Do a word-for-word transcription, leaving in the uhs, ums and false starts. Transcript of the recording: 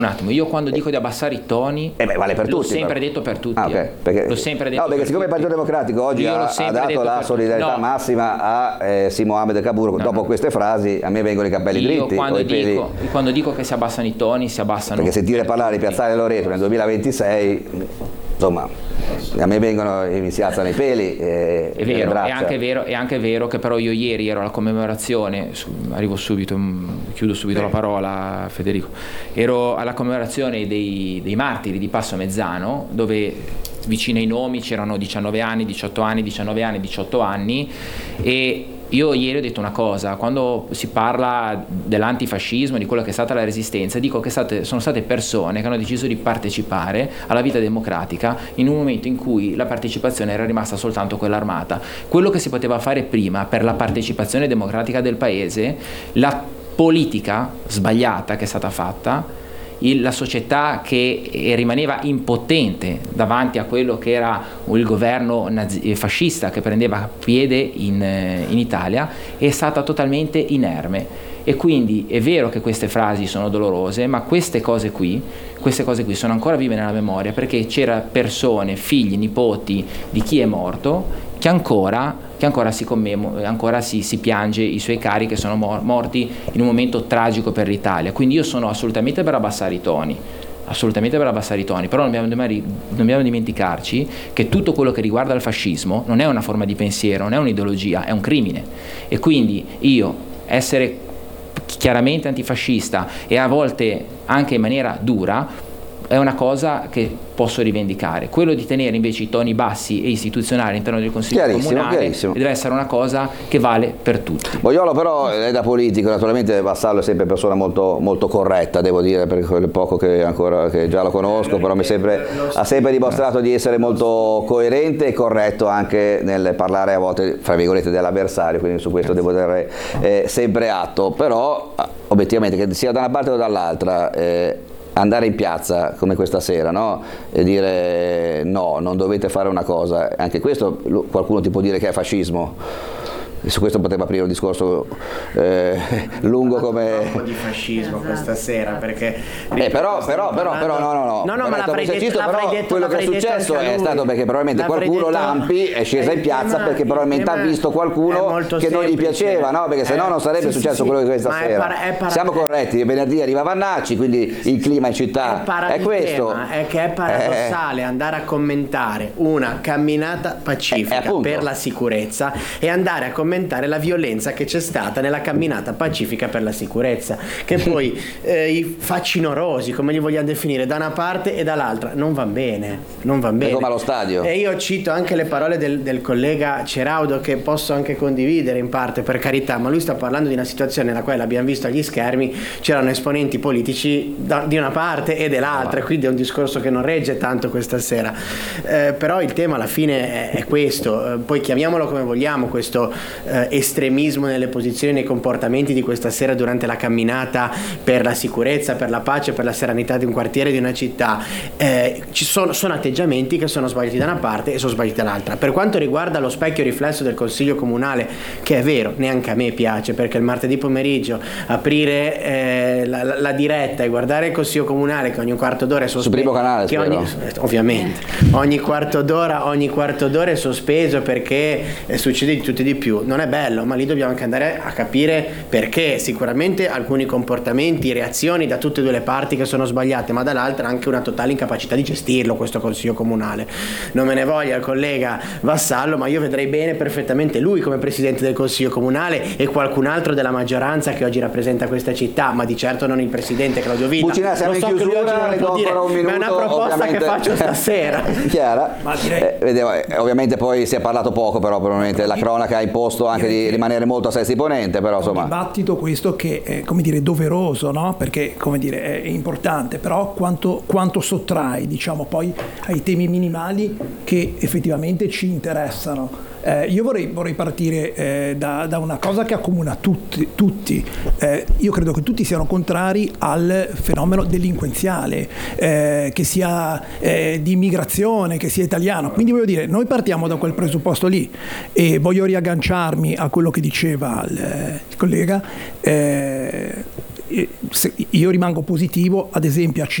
Un attimo, io quando dico di abbassare i toni, eh beh, vale per l'ho tutti, sempre però. detto per tutti. Ah, okay. Perché, l'ho sempre detto no, perché per siccome tutti. il Partito Democratico oggi ha, ha dato la solidarietà no. massima a eh, Simo Mohamed Kabur, no, dopo no. queste frasi a me vengono i capelli io dritti. Quando, o i dico, peli... quando dico che si abbassano i toni, si abbassano. Perché sentire parlare di Piazzale Loreto nel duemilaventisei, insomma, a me vengono e mi si alzano i peli. E, è vero, è anche vero, è anche vero che però io ieri ero alla commemorazione, su, arrivo subito, chiudo subito eh. la parola Federico, ero alla commemorazione dei, dei martiri di Passo Mezzano, dove vicino ai nomi c'erano diciannove anni, diciotto anni, diciannove anni, diciotto anni, e io ieri ho detto una cosa: quando si parla dell'antifascismo, di quello che è stata la resistenza, dico che state, sono state persone che hanno deciso di partecipare alla vita democratica in un momento in cui la partecipazione era rimasta soltanto quella armata. Quello che si poteva fare prima per la partecipazione democratica del paese, la politica sbagliata che è stata fatta, la società che rimaneva impotente davanti a quello che era il governo nazi- fascista che prendeva piede in, in Italia, è stata totalmente inerme. E quindi è vero che queste frasi sono dolorose, ma queste cose qui, queste cose qui sono ancora vive nella memoria, perché c'era persone, figli, nipoti di chi è morto, che ancora, che ancora, si, commemo, ancora si, si piange i suoi cari che sono mor- morti in un momento tragico per l'Italia. Quindi io sono assolutamente per abbassare i toni, assolutamente per abbassare i toni, però non dobbiamo, non dobbiamo dimenticarci che tutto quello che riguarda il fascismo non è una forma di pensiero, non è un'ideologia, è un crimine. E quindi io essere chiaramente antifascista e a volte anche in maniera dura è una cosa che posso rivendicare. Quello di tenere invece i toni bassi e istituzionali all'interno del Consiglio comunale deve essere una cosa che vale per tutti. Boiolo però è da politico, naturalmente Vassallo è sempre persona molto, molto corretta, devo dire, per quel poco che ancora che già lo conosco, però mi sempre, ha sempre dimostrato di essere molto coerente e corretto anche nel parlare a volte, fra virgolette, dell'avversario, quindi su questo devo dare eh, sempre atto, però obiettivamente che sia da una parte o dall'altra eh, andare in piazza come questa sera, no? E dire no, non dovete fare una cosa, anche questo qualcuno ti può dire che è fascismo. Su questo poteva aprire un discorso eh, lungo come un po' di fascismo questa sera, perché eh, però però però però no no no no no ma l'avrei detto, però detto quello che è successo è stato perché probabilmente qualcuno detto, Lampi è scesa in piazza tema, perché probabilmente ha visto qualcuno che semplice. non gli piaceva, no? Perché se no non sarebbe sì, successo sì, quello di questa sera. È par- è par- siamo corretti, venerdì arriva Vannacci, quindi il clima in città è, è questo. È che è paradossale eh. andare a commentare una camminata pacifica eh, per la sicurezza e andare a commentare la violenza che c'è stata nella camminata pacifica per la sicurezza, che poi eh, i facinorosi, come li vogliamo definire, da una parte e dall'altra, non va bene, non va bene. È come allo stadio. E io cito anche le parole del, del collega Ceraudo, che posso anche condividere in parte, per carità, ma lui sta parlando di una situazione nella quale abbiamo visto agli schermi c'erano esponenti politici da, di una parte e dell'altra, e quindi è un discorso che non regge tanto questa sera. Eh, però il tema alla fine è, è questo, eh, poi chiamiamolo come vogliamo, questo eh, estremismo nelle posizioni, nei comportamenti di questa sera durante la camminata per la sicurezza, per la pace, per la serenità di un quartiere, di una città. Eh, ci sono, sono atteggiamenti che sono sbagliati da una parte e sono sbagliati dall'altra. Per quanto riguarda lo specchio riflesso del Consiglio Comunale, che è vero, neanche a me piace, perché il martedì pomeriggio aprire eh, la, la, la diretta e guardare il Consiglio Comunale che ogni quarto d'ora è sospeso, sul primo canale, che ogni, ovviamente ogni quarto d'ora ogni quarto d'ora è sospeso perché eh, succede di tutto e di più, non è bello, ma lì dobbiamo anche andare a capire perché. Sicuramente alcuni comportamenti, reazioni da tutte e due le parti che sono sbagliate, ma dall'altra anche una totale incapacità di gestirlo questo Consiglio Comunale. Non me ne voglia il collega Vassallo, ma io vedrei bene perfettamente lui come presidente del Consiglio Comunale e qualcun altro della maggioranza che oggi rappresenta questa città, ma di certo non il presidente Claudio Vita. Bucina, siamo in chiusura, le do ancora un minuto, ma è una proposta ovviamente che faccio stasera. Chiara? Ma direi... eh, vedevo, eh, ovviamente poi si è parlato poco, però probabilmente la cronaca ha imposto anche di rimanere molto a sé esponente, però insomma. Un dibattito questo che è, come dire, doveroso, no? Perché, come dire, è importante, però quanto, quanto sottrai, diciamo, poi ai temi minimali che effettivamente ci interessano. Eh, io vorrei, vorrei partire eh, da, da una cosa che accomuna tutti, tutti. Eh, io credo che tutti siano contrari al fenomeno delinquenziale, eh, che sia eh, di immigrazione, che sia italiano. Quindi voglio dire, noi partiamo da quel presupposto lì e voglio riagganciarmi a quello che diceva il, il collega. Eh, io rimango positivo, ad esempio a